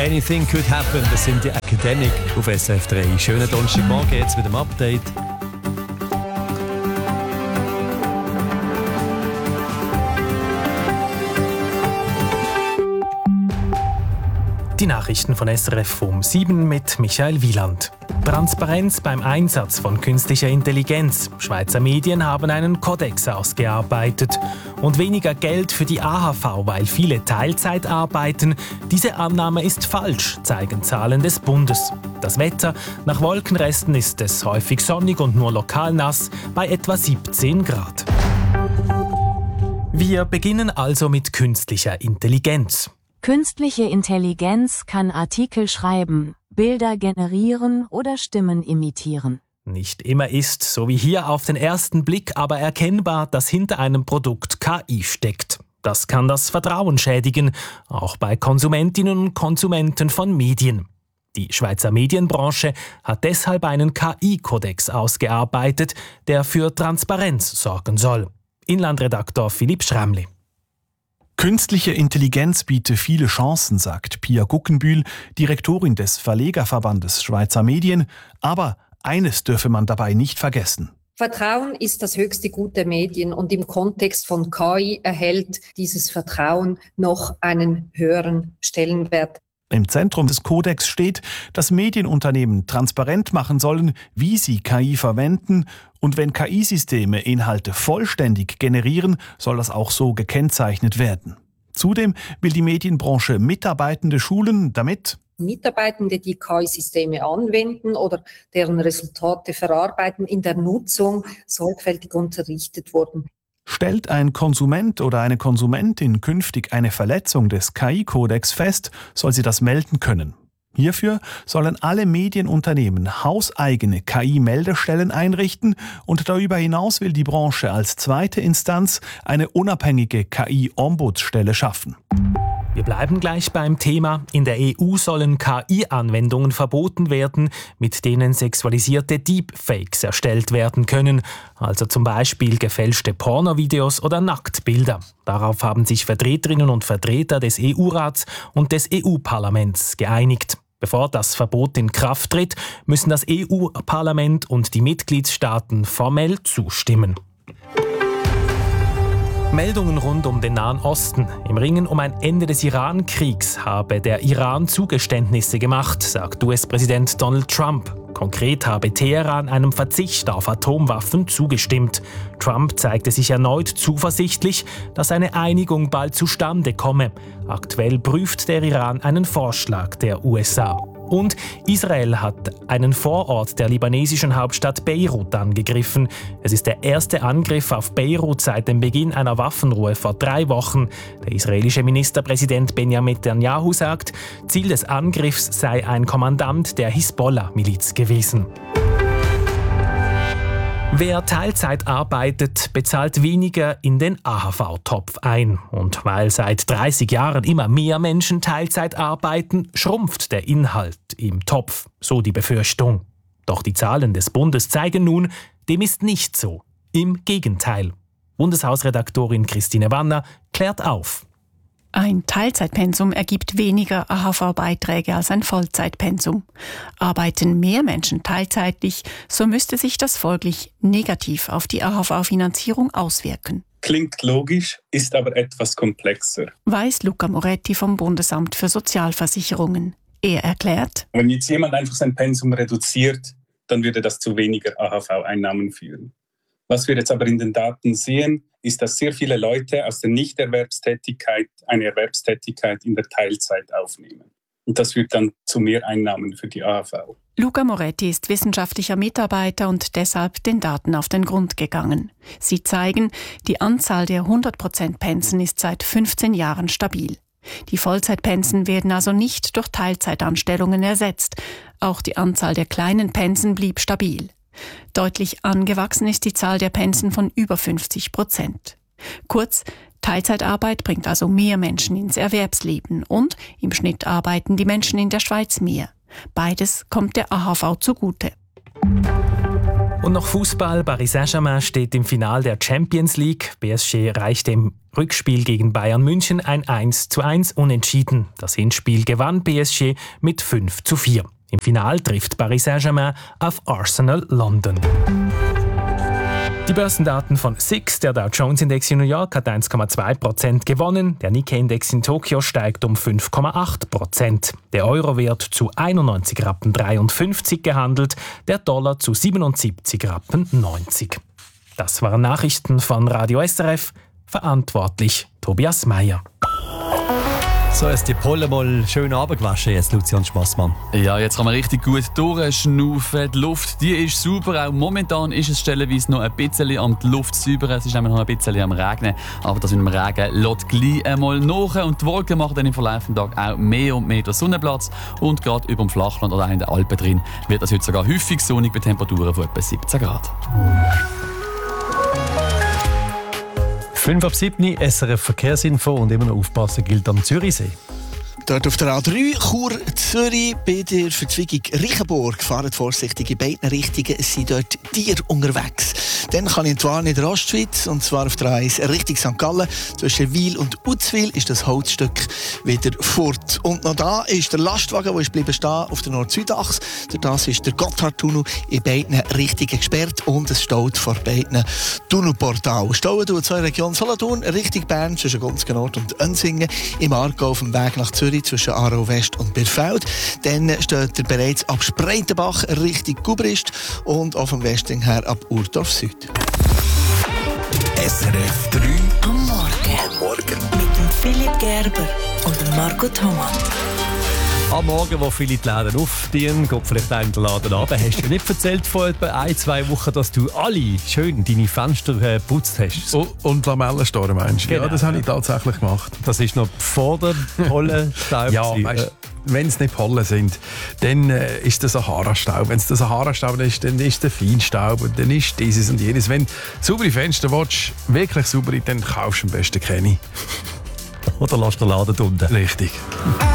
Anything could happen, das sind die Academic auf SRF 3. Schönen Donnerstagmorgen jetzt mit dem Update. Die Nachrichten von SRF um 7 mit Michael Wieland. Transparenz beim Einsatz von künstlicher Intelligenz. Schweizer Medien haben einen Kodex ausgearbeitet. Und weniger Geld für die AHV, weil viele Teilzeit arbeiten. Diese Annahme ist falsch, zeigen Zahlen des Bundes. Das Wetter: Nach Wolkenresten ist es häufig sonnig und nur lokal nass, bei etwa 17 Grad. Wir beginnen also mit künstlicher Intelligenz. Künstliche Intelligenz kann Artikel schreiben, Bilder generieren oder Stimmen imitieren. Nicht immer ist, so wie hier auf den ersten Blick, aber erkennbar, dass hinter einem Produkt KI steckt. Das kann das Vertrauen schädigen, auch bei Konsumentinnen und Konsumenten von Medien. Die Schweizer Medienbranche hat deshalb einen KI-Kodex ausgearbeitet, der für Transparenz sorgen soll. Inlandredaktor Philipp Schramli. Künstliche Intelligenz biete viele Chancen, sagt Pia Guggenbühl, Direktorin des Verlegerverbandes Schweizer Medien. Aber eines dürfe man dabei nicht vergessen. Vertrauen ist das höchste Gut der Medien und im Kontext von KI erhält dieses Vertrauen noch einen höheren Stellenwert. Im Zentrum des Kodex steht, dass Medienunternehmen transparent machen sollen, wie sie KI verwenden. Und wenn KI-Systeme Inhalte vollständig generieren, soll das auch so gekennzeichnet werden. Zudem will die Medienbranche Mitarbeitende schulen, damit Mitarbeitende, die KI-Systeme anwenden oder deren Resultate verarbeiten, in der Nutzung sorgfältig unterrichtet wurden. Stellt ein Konsument oder eine Konsumentin künftig eine Verletzung des KI-Kodex fest, soll sie das melden können. Hierfür sollen alle Medienunternehmen hauseigene KI-Meldestellen einrichten und darüber hinaus will die Branche als zweite Instanz eine unabhängige KI-Ombudsstelle schaffen. Wir bleiben gleich beim Thema. In der EU sollen KI-Anwendungen verboten werden, mit denen sexualisierte Deepfakes erstellt werden können, also zum Beispiel gefälschte Pornovideos oder Nacktbilder. Darauf haben sich Vertreterinnen und Vertreter des EU-Rats und des EU-Parlaments geeinigt. Bevor das Verbot in Kraft tritt, müssen das EU-Parlament und die Mitgliedstaaten formell zustimmen. Meldungen rund um den Nahen Osten. Im Ringen um ein Ende des Iran-Kriegs habe der Iran Zugeständnisse gemacht, sagt US-Präsident Donald Trump. Konkret habe Teheran einem Verzicht auf Atomwaffen zugestimmt. Trump zeigte sich erneut zuversichtlich, dass eine Einigung bald zustande komme. Aktuell prüft der Iran einen Vorschlag der USA. Und Israel hat einen Vorort der libanesischen Hauptstadt Beirut angegriffen. Es ist der erste Angriff auf Beirut seit dem Beginn einer Waffenruhe vor 3 Wochen. Der israelische Ministerpräsident Benjamin Netanyahu sagt, Ziel des Angriffs sei ein Kommandant der Hisbollah-Miliz gewesen. Wer Teilzeit arbeitet, bezahlt weniger in den AHV-Topf ein. Und weil seit 30 Jahren immer mehr Menschen Teilzeit arbeiten, schrumpft der Inhalt im Topf, so die Befürchtung. Doch die Zahlen des Bundes zeigen nun, dem ist nicht so. Im Gegenteil. Bundeshausredaktorin Christine Wanner klärt auf. Ein Teilzeitpensum ergibt weniger AHV-Beiträge als ein Vollzeitpensum. Arbeiten mehr Menschen teilzeitlich, so müsste sich das folglich negativ auf die AHV-Finanzierung auswirken. Klingt logisch, ist aber etwas komplexer. Weiß Luca Moretti vom Bundesamt für Sozialversicherungen. Er erklärt: Wenn jetzt jemand einfach sein Pensum reduziert, dann würde das zu weniger AHV-Einnahmen führen. Was wir jetzt aber in den Daten sehen, ist, dass sehr viele Leute aus der Nichterwerbstätigkeit eine Erwerbstätigkeit in der Teilzeit aufnehmen. Und das führt dann zu mehr Einnahmen für die AHV. Luca Moretti ist wissenschaftlicher Mitarbeiter und deshalb den Daten auf den Grund gegangen. Sie zeigen, die Anzahl der 100% Pensen ist seit 15 Jahren stabil. Die Vollzeitpensen werden also nicht durch Teilzeitanstellungen ersetzt. Auch die Anzahl der kleinen Pensen blieb stabil. Deutlich angewachsen ist die Zahl der Pensen von über 50%. Kurz, Teilzeitarbeit bringt also mehr Menschen ins Erwerbsleben und im Schnitt arbeiten die Menschen in der Schweiz mehr. Beides kommt der AHV zugute. Und noch Fußball. Paris Saint-Germain steht im Finale der Champions League. PSG erreichte im Rückspiel gegen Bayern München ein 1:1 Unentschieden. Das Hinspiel gewann PSG mit 5:4. Im Finale trifft Paris Saint-Germain auf Arsenal London. Die Börsendaten von SIX, der Dow Jones Index in New York, hat 1,2% gewonnen. Der Nikkei-Index in Tokio steigt um 5,8%. Der Euro wird zu 91,53 Rappen gehandelt, der Dollar zu 77,90 Rappen. Das waren Nachrichten von Radio SRF. Verantwortlich Tobias Meyer. So, jetzt die Pollen mal schön runtergewaschen, jetzt Lucian Spassmann. Ja, jetzt kann man richtig gut durchschnaufen. Die Luft, die ist sauber. Auch momentan ist es stellenweise noch ein bisschen am die Luft säubern. Es ist nämlich noch ein bisschen am Regnen. Aber das mit dem Regen lässt gleich einmal nach. Und die Wolken machen dann im Verlauf des Tages auch mehr und mehr den Sonnenplatz. Und gerade über dem Flachland oder auch in den Alpen drin wird es heute sogar häufig sonnig bei Temperaturen von etwa 17 Grad. 5:07, SRF Verkehrsinfo und immer noch aufpassen gilt am Zürichsee. Dort auf der A3 Chur-Zürich bei der Verzweigung Reichenburg fahren vorsichtig in beiden Richtungen, es sind dort Tiere unterwegs. Dann kann ich zwar in der Ostschweiz, und zwar auf der A1 Richtung St. Gallen. Zwischen Wil und Uzwil ist das Holzstück wieder fort. Und noch da ist der Lastwagen, der ist bleiben stehen auf der Nord-Süd-Achse. Das ist der Gotthardtunnel in beiden Richtungen gesperrt und es staut vor beiden Tunnelportalen. Stauen tut es in der Region Solothurn, Richtung Bern, zwischen Gonskenoord und Ensingen, im Aargau auf dem Weg nach Zürich zwischen Aarau West und Birfeld. Dann steht er bereits ab Spreitenbach Richtung Gubrist und auf dem Westring her ab Urdorf Süd. SRF 3 am Morgen. Mit dem Philipp Gerber und dem Marco Thomas. Am Morgen, wo viele die Läden aufstehen, geht vielleicht einen den Laden runter. Hast du nicht erzählt vor etwa 1-2 Wochen, dass du alle schön deine Fenster geputzt hast? Und Lamellenstor meinst du? Genau. Ja, das habe ich tatsächlich gemacht. Das ist noch vor der Pollenstaub. Ja, weißt, wenn es nicht Pollen sind, dann ist der Sahara-Staub. Wenn es der Sahara-Staub ist, dann ist der Feinstaub und dann ist dieses und jenes. Wenn du saubere Fenster willst, wirklich saubere, dann kaufst du am besten keine. Oder lass den Laden unten. Richtig.